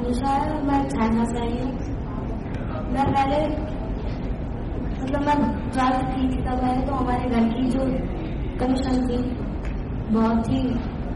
निशा है और मैं छाया से आई हूँ। मैं पहले मैं 12th की थी तब है, तो हमारे घर की जो कंडीशन थी बहुत ही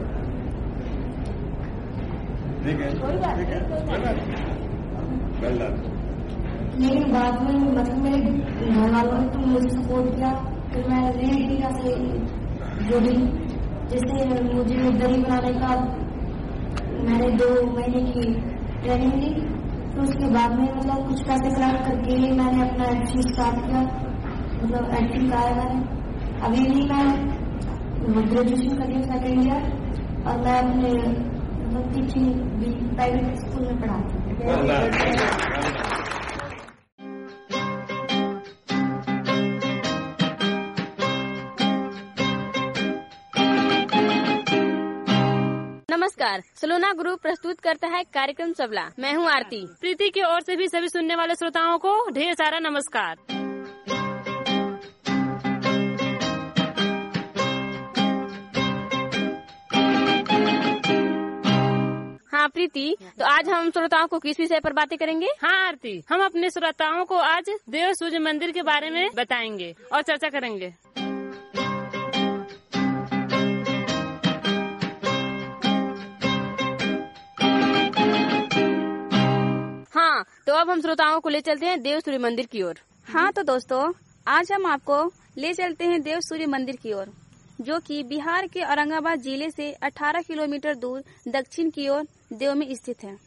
लेकिन बाद में मेरे घर वालों ने तो मुझे सपोर्ट किया। फिर मैं रीडिंग से जुड़ी, जैसे मुझे दही बनाने का मैंने 2 महीने की ट्रेनिंग ली। तो उसके बाद में कुछ पैसे कलेक्ट करके मैंने अपना एक्टिंग स्टार्ट किया, एक्टिंग का है मैंने। अभी भी मैं ग्रेजुएशन कर रही हूँ 2nd ईयर, और मैं अपने टीचिंग भी प्राइवेट स्कूल में पढ़ाती हूँ। नमस्कार, सलोना ग्रुप प्रस्तुत करता है कार्यक्रम सबला। मैं हूं आरती। प्रीति की ओर से भी सभी सुनने वाले श्रोताओं को ढेर सारा नमस्कार। हाँ प्रीति, तो आज हम श्रोताओं को किस विषय पर बातें करेंगे? हाँ आरती, हम अपने श्रोताओं को आज देव सूर्य मंदिर के बारे में बताएंगे और चर्चा करेंगे। हाँ, तो अब हम श्रोताओं को ले चलते हैं देव सूर्य मंदिर की ओर। हाँ तो दोस्तों, आज हम आपको ले चलते हैं देव सूर्य मंदिर की ओर, जो कि बिहार के औरंगाबाद जिले से 18 किलोमीटर दूर दक्षिण की ओर देव में स्थित है।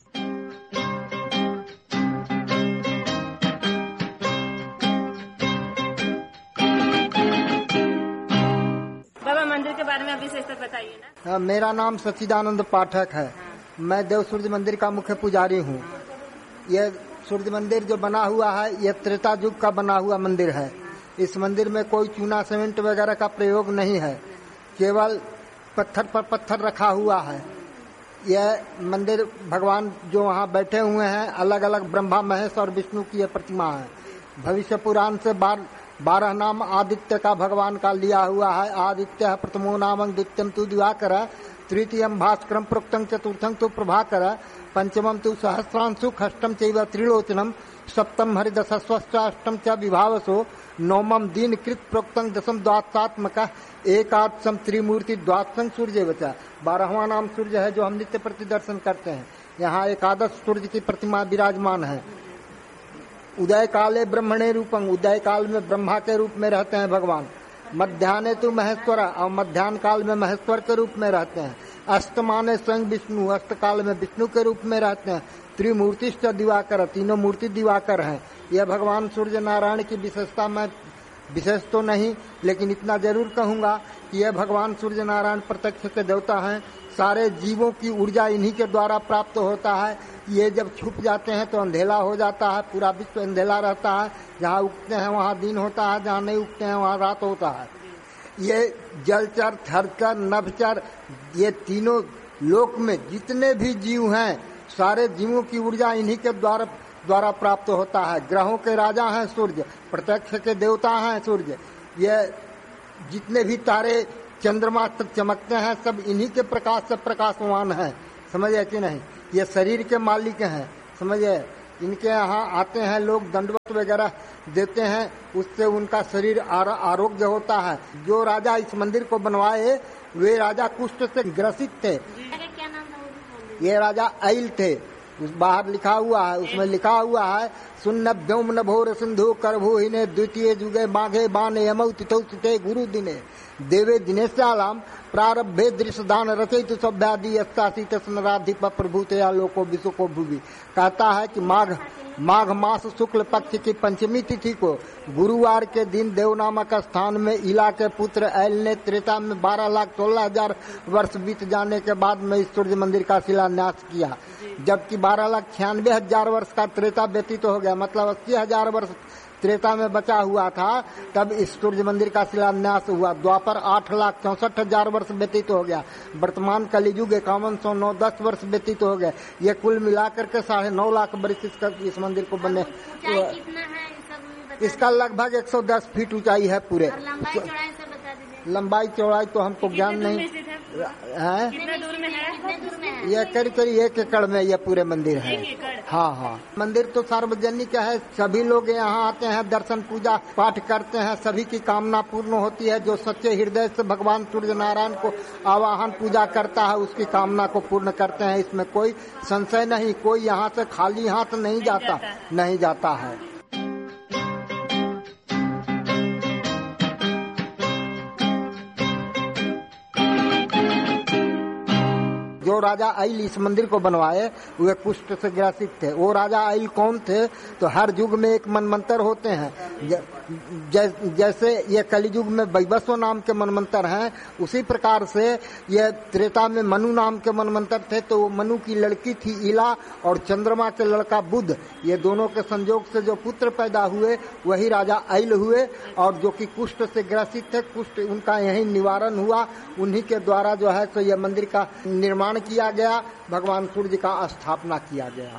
बाबा, मंदिर के बारे में अभी विशेषता बताइए ना। मेरा नाम सच्चिदानंद पाठक है। मैं देव सूर्य मंदिर का मुख्य पुजारी हूँ। यह सूर्य मंदिर जो बना हुआ है, यह त्रेता युग का बना हुआ मंदिर है। इस मंदिर में कोई चूना सीमेंट वगैरह का प्रयोग नहीं है, केवल पत्थर पर पत्थर रखा हुआ है। यह मंदिर भगवान जो वहाँ बैठे हुए हैं, अलग अलग ब्रह्मा महेश और विष्णु की यह प्रतिमा है। भविष्य पुराण से 12 नाम आदित्य का भगवान का लिया हुआ है। आदित्य प्रथमो नामं द्वितीयं तु दिवाकर, तृतीयं भास्करं प्रोक्तं चतुर्थं तु प्रभाकर, पंचमं तु सहस्रांशु, षष्ठं चैव त्रिलोचनम, सप्तम हरिदशस्वष्टाष्टम च विभावसो, नवमं दीनकृत प्रोक्तं, दशम द्वादशात्मकः, एकादशम त्रिमूर्ति द्वादशं सूर्यवच। 12वां नाम सूर्य है जो हम नित्य प्रति दर्शन करते हैं। यहाँ एकादश सूर्य की प्रतिमा विराजमान है। उदय काले ब्रह्मणे रूपं, उदय काल में ब्रह्मा के रूप में रहते हैं भगवान। मध्याह्ने तो महेश्वर, और मध्याह्न काल में महेश्वर के रूप में रहते हैं। अस्तमाने स्वयं विष्णु, अस्त काल में विष्णु के रूप में रहते हैं। त्रिमूर्तिश्च दिवाकर, तीनों मूर्ति दिवाकर हैं। यह भगवान सूर्य नारायण की विशेषता मैं विशेष तो नहीं, लेकिन इतना जरूर कहूंगा कि यह भगवान सूर्य नारायण प्रत्यक्ष के देवता हैं। सारे जीवों की ऊर्जा इन्हीं के द्वारा प्राप्त होता है। ये जब छुप जाते हैं तो अंधेला हो जाता है, पूरा विश्व अंधेला रहता है। जहाँ उगते हैं वहाँ दिन होता है, जहाँ नहीं उगते हैं वहाँ रात होता है। ये जलचर, थरचर, नभचर, ये तीनों लोक में जितने भी जीव हैं, सारे जीवों की ऊर्जा इन्हीं के द्वारा प्राप्त होता है। ग्रहों के राजा हैं सूर्य, प्रत्यक्ष के देवता हैं सूर्य। ये जितने भी तारे चंद्रमा तक चमकते हैं, सब इन्हीं के प्रकाश से प्रकाशवान हैं। समझे कि नहीं? ये शरीर के मालिक हैं, समझे। इनके यहाँ आते हैं लोग, दंडवत वगैरह देते हैं, उससे उनका शरीर आरोग्य होता है। जो राजा इस मंदिर को बनवाए वे राजा कुष्ठ से ग्रसित थे। क्या नाम था? ये राजा ऐल थे। उस बाहर लिखा हुआ है, उसमें लिखा हुआ है सुन्न व्योम नभोर सिंधु करभूहिने द्वितीय जुगे माघे बाने यमौ तिथौ तिथे गुरु दिने देवे दिनेशालाम प्रारब्धे दृश्यदान रचयितु सभ्यादि अस्तासी तस्नराधिप प्रभुतया लोको विशुको भुवि। कहता है कि माघ मास शुक्ल पक्ष की पंचमी तिथि को गुरुवार के दिन देव नामक स्थान में इला के पुत्र ऐल ने त्रेता में 12,16,000 वर्ष बीत जाने के बाद में इस सूर्य मंदिर का शिलान्यास किया। जबकि 12,96,000 वर्ष का त्रेता व्यतीत हो गया, मतलब 80,000 वर्ष त्रेता में बचा हुआ था, तब इस सूर्य मंदिर का शिलान्यास हुआ। द्वापर 8,64,000 वर्ष व्यतीत हो गया। वर्तमान कलियुग 51,910 वर्ष व्यतीत हो गए। ये कुल मिलाकर के 9.5 लाख वर्ष इस मंदिर को बनने। इसका लगभग 110 फीट ऊंचाई है पूरे। लंबाई चौड़ाई तो हमको ज्ञान नहीं। है। कितना दूर में है? ये करीब 1 एकड़ में ये पूरे मंदिर है। 1 एकड़। हाँ। मंदिर तो सार्वजनिक है, सभी लोग यहाँ आते हैं, दर्शन पूजा पाठ करते हैं, सभी की कामना पूर्ण होती है। जो सच्चे हृदय से भगवान सूर्य नारायण को आवाहन पूजा करता है उसकी कामना को पूर्ण करते हैं। इसमें कोई संशय नहीं, कोई यहाँ से खाली हाथ नहीं जाता है। जो राजा आइल इस मंदिर को बनवाए वे कुष्ठ से ग्रसित थे। वो राजा आइल कौन थे? तो हर युग में एक मनमंत्र होते हैं। जैसे ये कलियुग में वैवस्व नाम के मनमंत्र हैं, उसी प्रकार से ये त्रेता में मनु नाम के मनमंत्र थे। तो वो मनु की लड़की थी इला और चंद्रमा के लड़का बुध, ये दोनों के संयोग से जो पुत्र पैदा हुए वही राजा आइल हुए। और जो कि कुष्ठ से ग्रसित थे, कुष्ठ उनका यही निवारण हुआ। उन्हीं के द्वारा जो है तो ये मंदिर का निर्माण किया गया, भगवान सूर्य का स्थापना किया गया।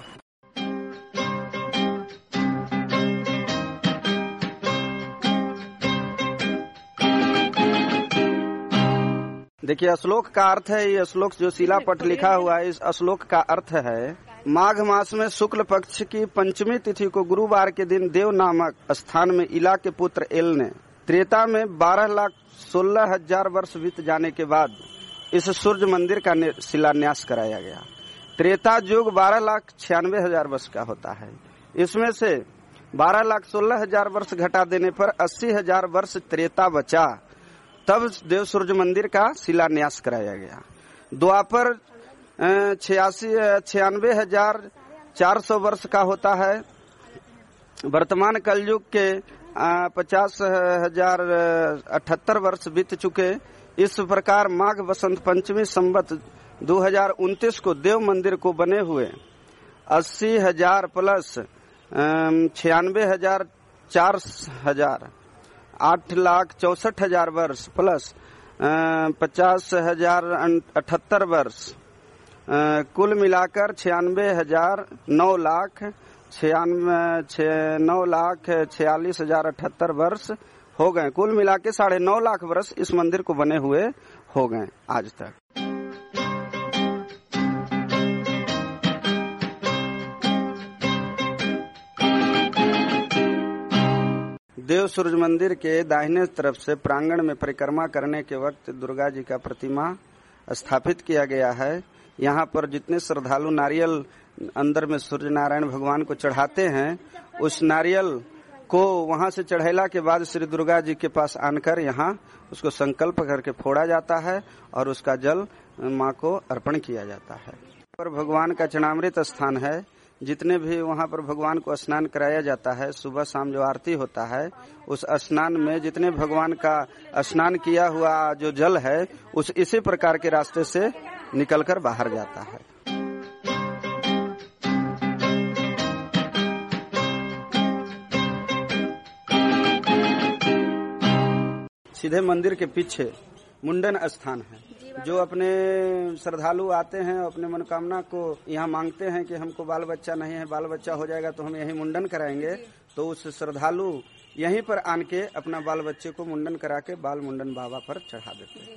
देखिए, श्लोक का अर्थ है, ये श्लोक जो शिलापट लिखा हुआ है, इस श्लोक का अर्थ है माघ मास में शुक्ल पक्ष की 5वीं तिथि को गुरुवार के दिन देव नामक स्थान में इला के पुत्र एल ने त्रेता में 12,16,000 वर्ष बीत जाने के बाद इस सूर्य मंदिर का शिलान्यास कराया गया। त्रेता युग 12,96,000 वर्ष का होता है। इसमें से 12,16,000 वर्ष घटा देने पर 80,000 वर्ष त्रेता बचा, तब देव सूर्य मंदिर का शिलान्यास कराया गया। द्वापर 96,400 वर्ष का होता है। वर्तमान कलयुग के 50,078 वर्ष बीत चुके। इस प्रकार माघ बसंत पंचमी संवत 2029 को देव मंदिर को बने हुए 80,000 प्लस 96,000 4,000 8,64,000 वर्ष प्लस 50,078 वर्ष, कुल मिलाकर 9,46,078 वर्ष हो गए। कुल मिला के 9.5 लाख वर्ष इस मंदिर को बने हुए हो गए आज तक। देव सूर्य मंदिर के दाहिने तरफ से प्रांगण में परिक्रमा करने के वक्त दुर्गा जी का प्रतिमा स्थापित किया गया है। यहाँ पर जितने श्रद्धालु नारियल अंदर में सूर्य नारायण भगवान को चढ़ाते हैं, उस नारियल को वहां से चढ़ैला के बाद श्री दुर्गा जी के पास आनकर यहाँ उसको संकल्प करके फोड़ा जाता है और उसका जल माँ को अर्पण किया जाता है। पर भगवान का चरणामृत स्थान है। जितने भी वहाँ पर भगवान को स्नान कराया जाता है, सुबह शाम जो आरती होता है, उस स्नान में जितने भगवान का स्नान किया हुआ जो जल है उस इसी प्रकार के रास्ते से निकलकर बाहर जाता है। सीधे मंदिर के पीछे मुंडन स्थान है। जो अपने श्रद्धालु आते हैं, अपने मनोकामना को यहाँ मांगते हैं कि हमको बाल बच्चा नहीं है, बाल बच्चा हो जाएगा तो हम यहीं मुंडन कराएंगे, तो उस श्रद्धालु यहीं पर आन के अपना बाल बच्चे को मुंडन करा के बाल मुंडन बाबा पर चढ़ा देते हैं।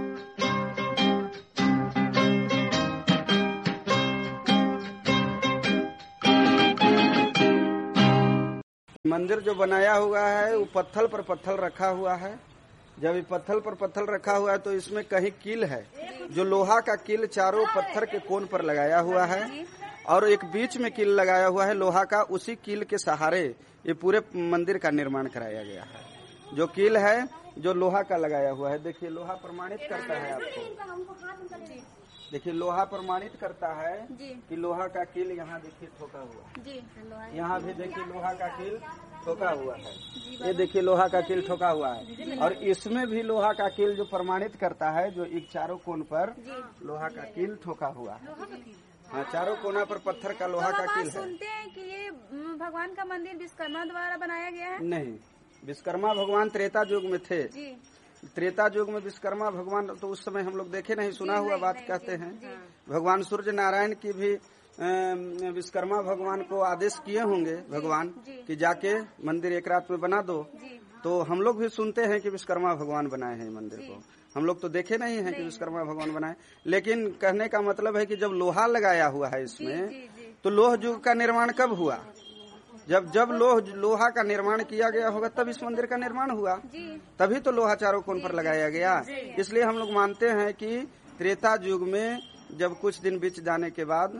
मंदिर जो बनाया हुआ है वो पत्थर पर पत्थर रखा हुआ है। जब ये पत्थर पर पत्थर रखा हुआ है तो इसमें कहीं कील है, जो लोहा का कील चारों पत्थर के कोन पर लगाया हुआ है और एक बीच में कील लगाया हुआ है लोहा का। उसी कील के सहारे ये पूरे मंदिर का निर्माण कराया गया है। जो कील है जो लोहा का लगाया हुआ है, देखिए लोहा प्रमाणित करता है आपको, देखिए लोहा प्रमाणित करता है कि लोहा का कील यहाँ देखिए ठोका हुआ है, यहाँ भी देखिए लोहा का कील ठोका हुआ है, ये देखिए लोहा का कील ठोका हुआ है। और इसमें भी लोहा का कील जो प्रमाणित करता है, जो एक चारों कोण पर लोहा का कील ठोका हुआ है। हाँ, चारों कोना पर पत्थर का लोहा का कील है। सुनते हैं कि ये भगवान का मंदिर विश्वकर्मा द्वारा बनाया गया है? नहीं, विश्वकर्मा भगवान त्रेता युग में थे। त्रेता युग में विश्वकर्मा भगवान तो उस समय हम लोग देखे नहीं, सुना हुआ बात कहते हैं। भगवान सूर्य नारायण की भी विश्वकर्मा भगवान को आदेश किए होंगे भगवान कि जाके मंदिर एक रात में बना दो, तो हम लोग भी सुनते हैं कि विश्वकर्मा भगवान बनाए हैं मंदिर को। हम लोग तो देखे नहीं है कि विश्वकर्मा भगवान बनाए। लेकिन कहने का मतलब है कि जब लोहा लगाया हुआ है इसमें, तो लोह युग का निर्माण कब हुआ? जब लोहा का निर्माण किया गया होगा तब इस मंदिर का निर्माण हुआ, तभी तो लोहा चारों कोण पर लगाया गया। इसलिए हम लोग मानते हैं कि त्रेता युग में जब कुछ दिन बीत जाने के बाद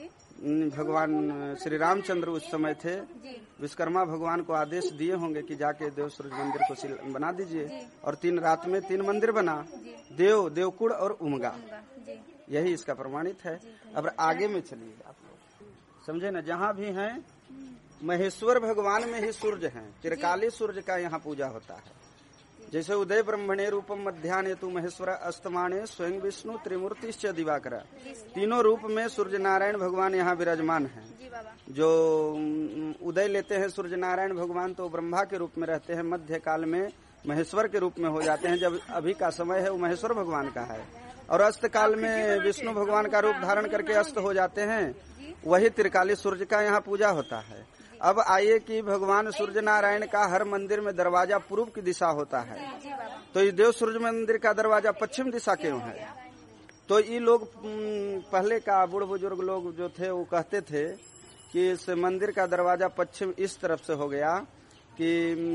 भगवान श्री रामचंद्र उस समय थे, विश्वकर्मा भगवान को आदेश दिए होंगे कि जाके देव सूरज मंदिर को बना दीजिए, और 3 रात में 3 मंदिर बना, देवकुड़ और उमगा। यही इसका प्रमाणित है। अब आगे में चलिए आप लोग समझे ना, जहाँ भी हैं महेश्वर भगवान में ही सूर्य हैं, त्रिकाली सूर्य का यहाँ पूजा होता है। जैसे उदय ब्रह्मणे रूपम मध्याह्ने तु महेश्वर अस्तमाने स्वयं विष्णु त्रिमूर्तिश्च दिवाकर, तीनों रूप में सूर्य नारायण भगवान यहाँ विराजमान हैं। जो उदय लेते हैं सूर्य नारायण भगवान तो ब्रह्मा के रूप में रहते हैं, मध्य काल में महेश्वर के रूप में हो जाते हैं। जब अभी का समय है वो महेश्वर भगवान का है, और अस्त काल में विष्णु भगवान का रूप धारण करके अस्त हो जाते हैं। वही त्रिकाली सूर्य का यहाँ पूजा होता है। अब आइए कि भगवान सूर्य नारायण का हर मंदिर में दरवाजा पूर्व की दिशा होता है, तो ये देव सूर्य मंदिर का दरवाजा पश्चिम दिशा क्यों है? तो ये लोग पहले का बूढ़ बुजुर्ग लोग जो थे वो कहते थे कि इस मंदिर का दरवाजा पश्चिम इस तरफ से हो गया कि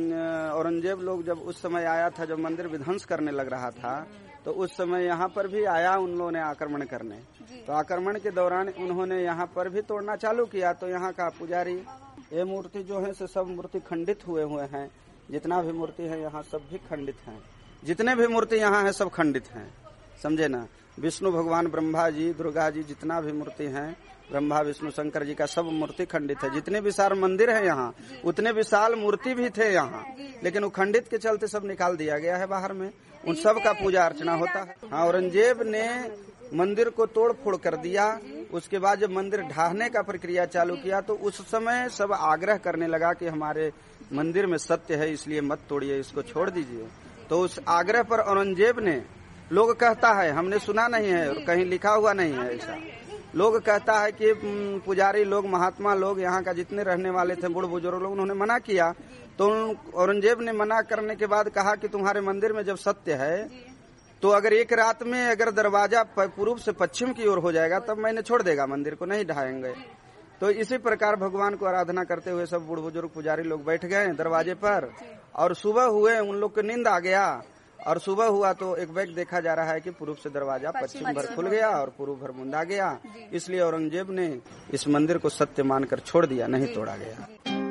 औरंगजेब लोग जब उस समय आया था, जब मंदिर विध्वंस करने लग रहा था, तो उस समय यहाँ पर भी आया उन लोगों ने आक्रमण करने। तो आक्रमण के दौरान उन्होंने यहाँ पर भी तोड़ना चालू किया। तो यहाँ का पुजारी, ये मूर्ति जो है सब मूर्ति खंडित हुए हैं। जितना भी मूर्ति है यहाँ सब भी खंडित हैं। जितने भी मूर्ति यहाँ है सब खंडित हैं, समझे ना। विष्णु भगवान, ब्रह्मा जी, दुर्गा जी, जितना भी मूर्ति हैं, ब्रह्मा विष्णु शंकर जी का सब मूर्ति खंडित है। जितने विशाल मंदिर है यहाँ उतने विशाल मूर्ति भी थे यहाँ, लेकिन वो खंडित के चलते सब निकाल दिया गया है बाहर में। उन सब का पूजा अर्चना होता है। हाँ, औरंगजेब ने मंदिर को तोड़ फोड़ कर दिया। उसके बाद जब मंदिर ढाहने का प्रक्रिया चालू किया तो उस समय सब आग्रह करने लगा कि हमारे मंदिर में सत्य है, इसलिए मत तोड़िए, इसको छोड़ दीजिए। तो उस आग्रह पर औरंगजेब ने, लोग कहता है, हमने सुना नहीं है और कहीं लिखा हुआ नहीं है ऐसा, लोग कहता है कि पुजारी लोग, महात्मा लोग, यहाँ का जितने रहने वाले थे बूढ़ बुजुर्ग लोग, उन्होंने मना किया। तो औरंगजेब ने मना करने के बाद कहा कि तुम्हारे मंदिर में जब सत्य है तो अगर एक रात में अगर दरवाजा पूर्व से पश्चिम की ओर हो जाएगा तब मैंने छोड़ देगा, मंदिर को नहीं ढाएंगे। तो इसी प्रकार भगवान को आराधना करते हुए सब बूढ़ बुजुर्ग पुजारी लोग बैठ गए दरवाजे पर, और सुबह हुए उन लोग को नींद आ गया। और सुबह हुआ तो एक बैग देखा जा रहा है कि पूर्व से दरवाजा पश्चिम भर खुल गया और पूर्व भर मुंदा गया। इसलिए औरंगजेब ने इस मंदिर को सत्य मानकर छोड़ दिया, नहीं तोड़ा गया।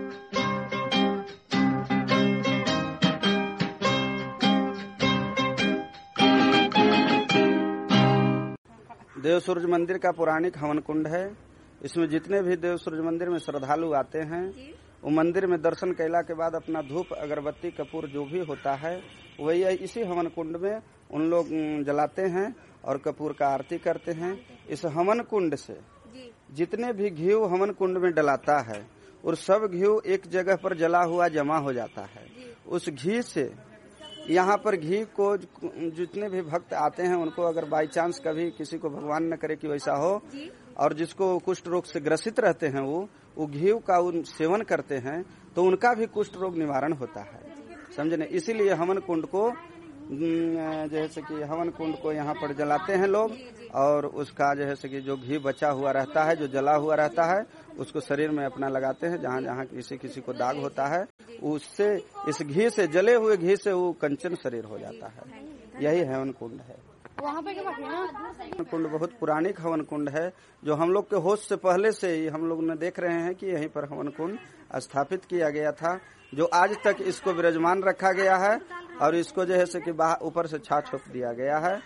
देव सूरज मंदिर का पौराणिक हवन कुंड है। इसमें जितने भी देव सूरज मंदिर में श्रद्धालु आते हैं वो मंदिर में दर्शन कैला के बाद अपना धूप, अगरबत्ती, कपूर जो भी होता है वही इसी हवन कुंड में उन लोग जलाते हैं और कपूर का आरती करते हैं। इस हवन कुंड से जितने भी घी हवन कुंड में डलाता है और सब घी एक जगह पर जला हुआ जमा हो जाता है। उस घी से यहाँ पर घी को जितने भी भक्त आते हैं उनको अगर बाई चांस कभी किसी को भगवान न करे कि वैसा हो, और जिसको कुष्ठ रोग से ग्रसित रहते हैं वो घी का सेवन करते हैं तो उनका भी कुष्ठ रोग निवारण होता है, समझे न। इसीलिए हवन कुंड को, जैसे कि हवन कुंड को यहाँ पर जलाते हैं लोग, और उसका जैसे कि जो घी बचा हुआ रहता है, जो जला हुआ रहता है, उसको शरीर में अपना लगाते हैं। जहाँ जहाँ किसी को दाग होता है उससे, इस घी से, जले हुए घी से वो कंचन शरीर हो जाता है। यही हवन कुंड है। हवन कुंड बहुत पुरानिक हवन कुंड है, जो हम लोग के होश से पहले से ही हम लोग ने देख रहे हैं कि यहीं पर हवन कुंड स्थापित किया गया था, जो आज तक इसको विराजमान रखा गया है। और इसको जो है से कि ऊपर से छाछ छोप दिया गया है।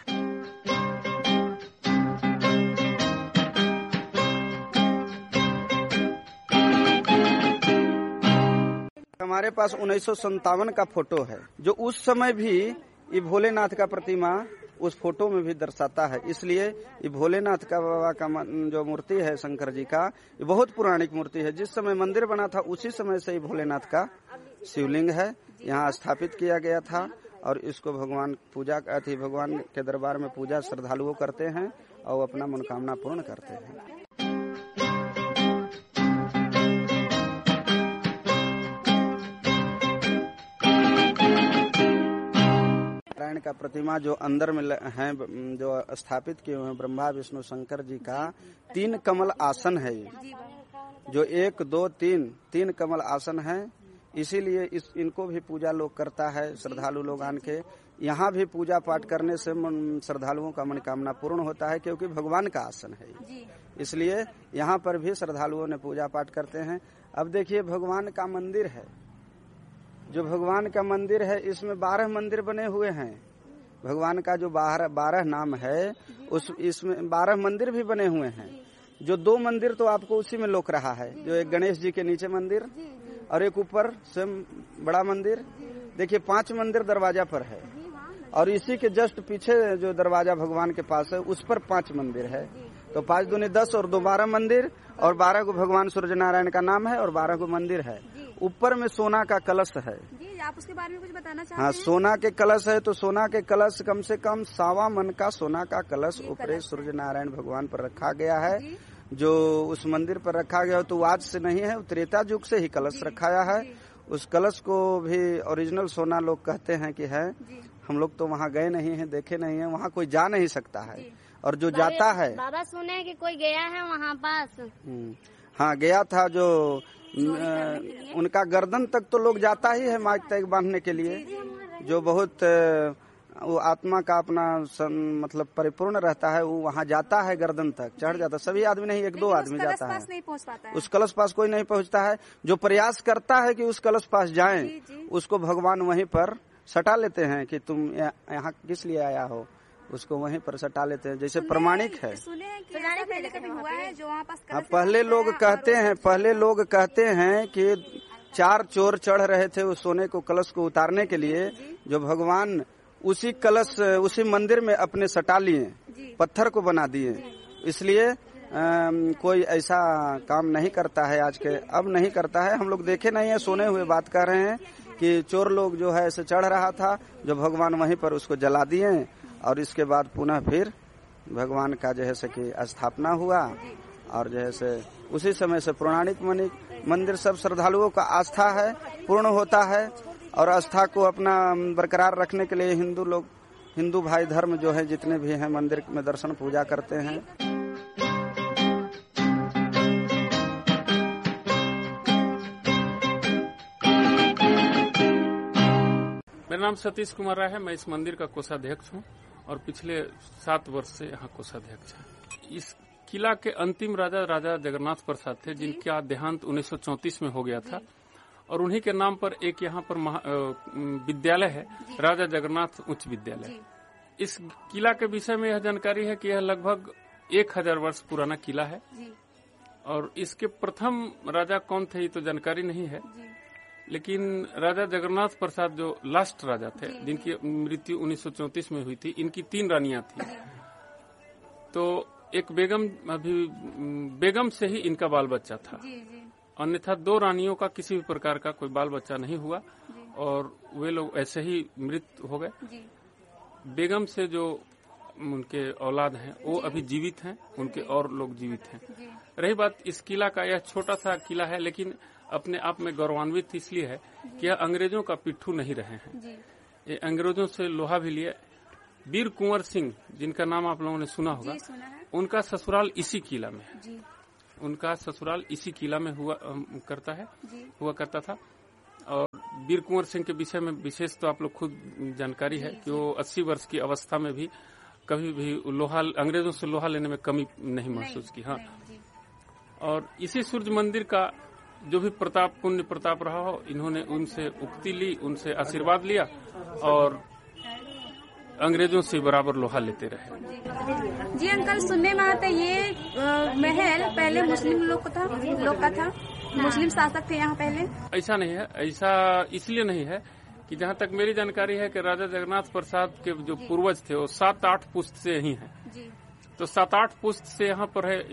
हमारे पास 1957 का फोटो है, जो उस समय भी ये भोलेनाथ का प्रतिमा उस फोटो में भी दर्शाता है। इसलिए ये भोलेनाथ का बाबा का जो मूर्ति है शंकर जी का, ये बहुत पुरानिक मूर्ति है। जिस समय मंदिर बना था उसी समय से ही भोलेनाथ का शिवलिंग है, यहाँ स्थापित किया गया था। और इसको भगवान भगवान के दरबार में पूजा श्रद्धालुओं करते हैं और अपना मनोकामना पूर्ण करते हैं। नारायण का का प्रतिमा जो अंदर में है, जो स्थापित किए हुए हैं ब्रह्मा विष्णु शंकर जी का 3 कमल आसन है ये, जो 1 2 3 कमल आसन है। इसीलिए इनको भी पूजा लोग करता है, श्रद्धालु लोग आन के यहाँ भी पूजा पाठ करने से श्रद्धालुओं का मनोकामना पूर्ण होता है, क्योंकि भगवान का आसन है, इसलिए यहाँ पर भी श्रद्धालुओं ने पूजा पाठ करते हैं। अब देखिए भगवान का मंदिर है, जो भगवान का मंदिर है इसमें 12 मंदिर बने हुए हैं। भगवान का जो 12 नाम है इसमें 12 मंदिर भी बने हुए हैं। जो 2 मंदिर तो आपको उसी में लोक रहा है, जो एक गणेश जी के नीचे मंदिर और एक ऊपर स्वयं बड़ा मंदिर। देखिए 5 मंदिर दरवाजा पर है, और इसी के जस्ट पीछे जो दरवाजा भगवान के पास है उस पर 5 मंदिर है। तो 5 दूनी 10 और 2 12 मंदिर, और 12 को भगवान सूर्य नारायण का नाम है और 12 को मंदिर है। ऊपर में सोना का कलश है। जी, आप उसके बारे में कुछ बताना चाहते हैं? हाँ, सोना के कलश है, तो सोना के कलश कम से कम 1.25 मन का सोना का कलश ऊपर सूर्य नारायण भगवान पर रखा गया है। जो उस मंदिर पर रखा गया हो तो आज से नहीं है, त्रेता युग से ही कलश रखाया है। उस कलश को भी ओरिजिनल सोना लोग कहते हैं कि है। हम लोग तो वहाँ गए नहीं हैं, देखे नहीं है, वहाँ कोई जा नहीं सकता है, और जो जाता है बाबा सुने कि कोई गया है वहाँ पास। हाँ, गया था, जो उनका गर्दन तक तो लोग जाता ही है माइक तक बांधने के लिए, जो बहुत वो आत्मा का अपना मतलब परिपूर्ण रहता है, वो वहाँ जाता है, गर्दन तक चढ़ जाता है। सभी आदमी नहीं, 1 2 आदमी जाता है, नहीं पहुँच पाता है। उस कलश पास कोई नहीं पहुँचता है। जो प्रयास करता है कि उस कलश पास जाएं, उसको भगवान वहीं पर सटा लेते हैं कि तुम यहाँ किस लिए आया हो, उसको वहीं पर सटा लेते हैं, जैसे प्रमाणिक है। हाँ, पहले लोग कहते हैं कि 4 चोर चढ़ रहे थे उस सोने को कलश को उतारने के लिए, जो भगवान उसी मंदिर में अपने सटा लिए, पत्थर को बना दिए। इसलिए कोई ऐसा काम नहीं करता है आज के, अब नहीं करता है। हम लोग देखे नहीं है, सुने हुए बात कर रहे हैं कि चोर लोग जो है ऐसे चढ़ रहा था, जो भगवान वहीं पर उसको जला दिए, और इसके बाद पुनः फिर भगवान का जैसे कि स्थापना हुआ, और जैसे उसी समय से पौराणिक मंदिर सब श्रद्धालुओं का आस्था है, पूर्ण होता है। और आस्था को अपना बरकरार रखने के लिए हिंदू भाई धर्म जो है जितने भी हैं मंदिर में दर्शन पूजा करते हैं। मेरा नाम सतीश कुमार राय है। मैं इस मंदिर का कोषाध्यक्ष हूँ और पिछले 7 वर्ष से यहाँ कोषाध्यक्ष है। इस किला के अंतिम राजा जगन्नाथ प्रसाद थे, जिनका देहांत 1934 में हो गया था, और उन्हीं के नाम पर एक यहाँ पर विद्यालय है, राजा जगन्नाथ उच्च विद्यालय। इस किला के विषय में यह जानकारी है कि यह लगभग 1000 वर्ष पुराना किला है, और इसके प्रथम राजा कौन थे ये तो जानकारी नहीं है, लेकिन राजा जगन्नाथ प्रसाद जो लास्ट राजा थे, जिनकी मृत्यु 1934 में हुई थी, इनकी 3 रानियां थी। तो एक बेगम से ही इनका बाल बच्चा था, अन्यथा 2 रानियों का किसी भी प्रकार का कोई बाल बच्चा नहीं हुआ, और वे लोग ऐसे ही मृत हो गए। बेगम से जो उनके औलाद हैं वो अभी जीवित हैं, उनके और लोग जीवित हैं। रही बात इस किला का, यह छोटा सा किला है, लेकिन अपने आप में गौरवान्वित इसलिए है कि यह अंग्रेजों का पिट्ठू नहीं रहे हैं। ये अंग्रेजों से लोहा भी लिए। वीर कुंवर सिंह, जिनका नाम आप लोगों ने सुना होगा, उनका ससुराल इसी किला में है। उनका ससुराल इसी किला में हुआ करता था। और वीर कुंवर सिंह के विषय में विशेष तो आप लोग खुद जानकारी है कि वो 80 वर्ष की अवस्था में भी कभी भी अंग्रेजों से लोहा लेने में कमी नहीं महसूस की। हाँ, और इसी सूर्य मंदिर का जो भी पुण्य प्रताप रहा हो, इन्होंने उनसे उक्ति ली, उनसे आशीर्वाद लिया, और अंग्रेजों से बराबर लोहा लेते रहे। जी अंकल, सुनने में आता ये महल पहले मुस्लिम लोग का था, मुस्लिम शासक थे यहाँ पहले। ऐसा नहीं है, ऐसा इसलिए नहीं है कि जहाँ तक मेरी जानकारी है कि राजा जगन्नाथ प्रसाद के जो पूर्वज थे वो 7-8 पुश्त से ही हैं। तो 7-8 पुश्त से यहाँ पर है,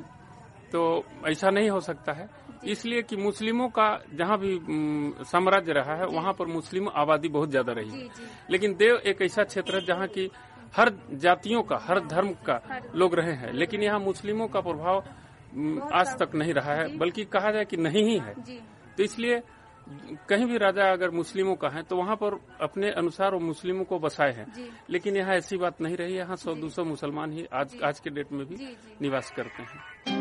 तो ऐसा नहीं हो सकता है, इसलिए कि मुस्लिमों का जहाँ भी साम्राज्य रहा है वहाँ पर मुस्लिम आबादी बहुत ज्यादा रही है। लेकिन देव एक ऐसा क्षेत्र है जहाँ की हर जातियों का, हर धर्म का लोग रहे हैं, लेकिन यहाँ मुस्लिमों का प्रभाव आज तक नहीं रहा है, बल्कि कहा जाए कि नहीं ही है। तो इसलिए कहीं भी राजा अगर मुस्लिमों का है तो वहाँ पर अपने अनुसार वो मुस्लिमों को बसाए हैं, लेकिन यहाँ ऐसी बात नहीं रही। यहाँ 100-200 मुसलमान ही आज के डेट में भी निवास करते हैं।